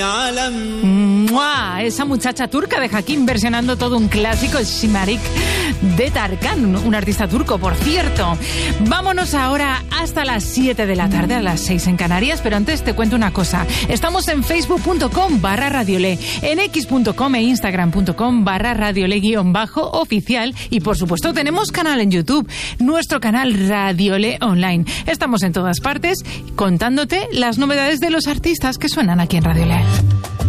¡Mua! Esa muchacha turca de Hakim versionando todo un clásico, Shimarik de Tarkan, un artista turco, por cierto. Vámonos ahora hasta las 7 de la tarde, a las 6 en Canarias, pero antes te cuento una cosa. Estamos en facebook.com/radiole, en x.com e instagram.com/radiole_oficial y por supuesto tenemos canal en YouTube, nuestro canal Radiole Online. Estamos en todas partes contándote las novedades de los artistas que suenan aquí en Radiole.